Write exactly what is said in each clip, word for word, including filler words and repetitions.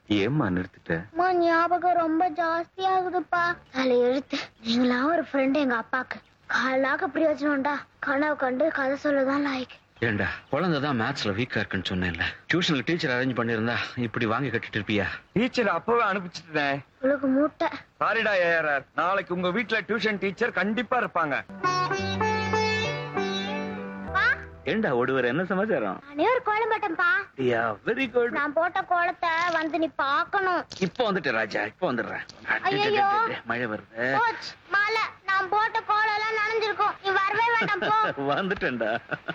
ஏம்மா நிறுத்திட்ட? அம்மா ஞாபகம் ரொம்ப ஜாஸ்தி ஆகுதுப்பா. தலை எழுத்து. நீங்களா ஒரு ஃப்ரெண்ட் எங்க அப்பாக்கு காலாக பிரயோஜனம்டா. கனவு கண்டு கதை சொல்லதான் லாய்க்கு. ஏண்டா குழந்தைதான் மேத்ஸ்ல வீக்கா இருக்குன்னு சொன்னேன்ல. டியூஷனுக்கு டீச்சர் அரேஞ்ச் பண்ணிருந்தா இப்படி வாங்கி கட்டிட்டு இருப்பியா? டீச்சர் அப்பவே அனுப்பிச்சிட்டேன். உங்களுக்கு மூட்டை. சாரிடா ஏஆர், நாளைக்கு உங்க வீட்ல டியூஷன் டீச்சர் கண்டிப்பா இருப்பாங்க. ஏண்டா ஒடுவர், என்ன சமாச்சாரம்? நானே ஒரு கோலம் போட்டேன்பா. Yeah very good. நான் போட்ட கோலத்தை வந்து நீ பாக்கணும். இப்போ வந்துட்டு ராஜா, இப்போ வந்துடுறேன். ஐயையோ. மழை வருது. போச்சு மழை. நான் போட்ட கோலம் எல்லாம் நனைஞ்சிருக்கும். நீ வரவே வேண்டாம் போ. வந்துட்டேன்டா.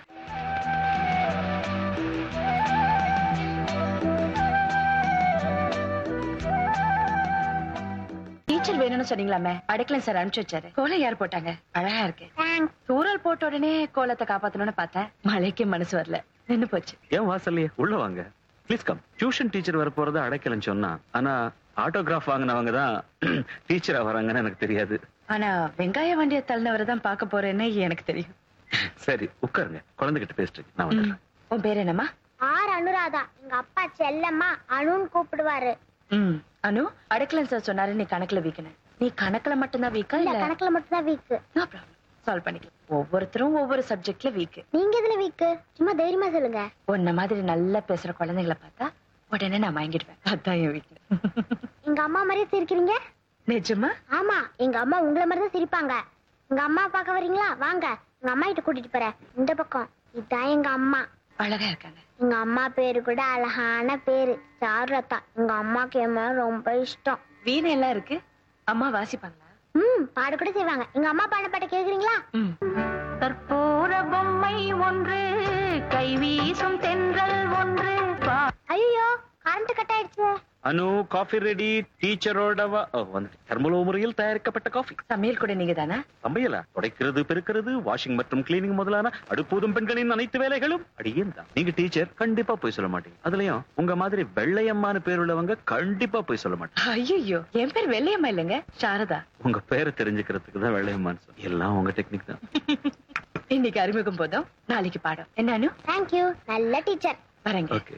டீச்சர் வேணும்னு சொன்னீங்களாமே, அடைக்கலம் சார் அனுப்பிச்சு வச்சாரு. கோலம் யார் போட்டாங்க? அழகா இருக்கு. தேங்க்ஸ். தூரல் போட்ட உடனே கோலத்தை காப்பாத்தணும்னு பார்த்தேன். மழைக்கு மனசு வரல, நின்னு போச்சு. ஏன் வாசல்லையே உள்ள வாங்க. Please come. டியூஷன் டீச்சர் வர போறது அடைக்கலன்னு சொன்னா, ஆனா ஆட்டோகிராஃப் வாங்கினவங்க தான் டீச்சரா வராங்கன்னு எனக்கு தெரியாது. ஆனா வெங்காய வண்டிய தள்ளினவரை தான் பார்க்க போறேன்னு எனக்கு தெரியும். சரி உட்காருங்க, குழந்தைகிட்ட பேசிட்டு இருக்கேன். நான் வந்துடுறேன். உன் பேர் என்னம்மா? ஆர் அனுராதா. எங்க அப்பா செல்லம்மா அனுன்னு கூப்பிடுவாரு. ம் அனு, அடைக்கலம் சார் சொன்னாரு நீ கணக்குல வீக்கணும். நீ கணக்குல மட்டும்தான் வீக்கா இல்ல இல்ல? கணக்குல மட்டும் தான் வீக்கு. நோ ப்ராப்ளம், சால்வ் பண்ணிக்கலாம். ஒவ்வொருத்தரும் ஒவ்வொரு சப்ஜெக்ட்ல வீக்கு. நீங்க எதுல வீக்கு? சும்மா தைரியமா சொல்லுங்க. உன்ன மாதிரி நல்லா பேசுற குழந்தைங்களை பார்த்தா உடனே நான் வாங்கிடுவேன். அதான் என் வீட்டு. எங்க அம்மா மாதிரியே சிரிக்கிறீங்க. நிஜமா? ஆமா, எங்க அம்மா உங்களை மாதிரி தான் சிரிப்பாங்க. எங்க அம்மா பார்க்க வரீங்களா? வாங்க, எங்க அம்மா கிட்ட கூட்டிட்டு போறேன். இந்த பக்கம். இதான் எங்க அம்மா. அழகா இருக்காங்க. எங்க அம்மா பேரு கூட அழகான பேரு, சாருலதா. எங்க அம்மாக்கு என் மேல ரொம்ப இஷ்டம். வீணை எல்லாம் இருக்கு. அம்மா வாசிப்பாங்களா? ம் பாட கூட செய்வாங்க. எங்க அம்மா பாட பாட்ட கேக்குறீங்களா? ம். கற்பூர பொம்மை ஒன்று, கை வீசும் தென்றல் ஒன்று. ஐயோ, கரண்ட் கட் ஆயிடுச்சு. அனு, காஃபி ரெடி. டீச்சரோட வந்து தெர்மலோ முறையில் தயாரிக்கப்பட்ட காஃபி. சமையல் கூட நீங்க தானே? சமையலா? துடைக்கிறது, பெருக்கிறது, வாஷிங் மற்றும் கிளீனிங் முதலான அடுப்பூதும் பெண்களின் அனைத்து வேலைகளும் அடியேன் தான். நீங்க டீச்சர் கண்டிப்பா போய் சொல்ல மாட்டீங்க. அதுலயும் உங்க மாதிரி வெள்ளையம்மான பேர் உள்ளவங்க கண்டிப்பா போய் சொல்ல மாட்டாங்க. ஐயோ, என் பேர் வெள்ளையம்மா இல்லைங்க, சாரதா. உங்க பேரை தெரிஞ்சுக்கிறதுக்கு தான் வெள்ளையம்மான்னு சொல்லி. எல்லாம் உங்க டெக்னிக் தான். இன்னைக்கு அறிமுகம் போதும், நாளைக்கு பாடம். என்னன்னு? தேங்க்யூ, நல்ல டீச்சர். வரேங்க. ஓகே.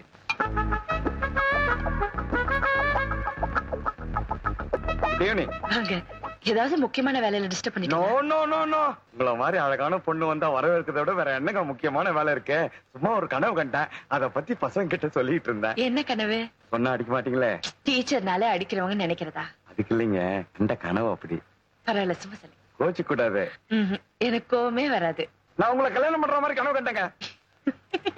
வாங்க. ஏதாவது முக்கியமான வேலையில டிஸ்டர்ப் நோ பண்ணிட்டோம்? நோ நோ நோ உங்கள மாதிரி அழகான பொண்ணு வந்தா வரவேற்கிறத விட வேற என்னங்க முக்கியமான வேலை இருக்கு? சும்மா ஒரு கனவு கண்டேன், அத பத்தி பசங்க கிட்ட சொல்லிட்டு இருந்தேன். என்ன கனவு? சொன்னா அடிக்க மாட்டீங்களே? டீச்சர்னாலே அடிக்கிறவங்க நினைக்கிறதா? அதுக்கு இல்லைங்க, இந்த கனவு அப்படி. பரவாயில்ல, சும்மா சொல்லு. கோச்சு கூடாது. ம்ஹும். எனக்கு கோவமே வராது. நான் உங்களை கல்யாணம் பண்ற மாதிரி கனவு கண்டேங்க.